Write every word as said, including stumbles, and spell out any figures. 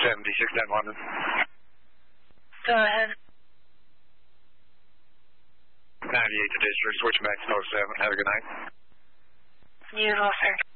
seventy-six ten London. Go ahead. ninety-eight to district, switch back to oh seven. Have a good night. You also.